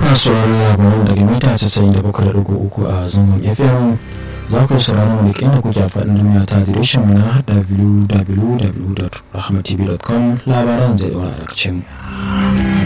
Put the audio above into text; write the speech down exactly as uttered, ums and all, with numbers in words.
masu labaran daga mita casa'in da bakwai da ɗigo uku a zangon F M. Za ku saurari mu da inda kuke a faɗin duniya ta adireshin mu na w w w dot rahmatv dot com. Labaran zai ɗora a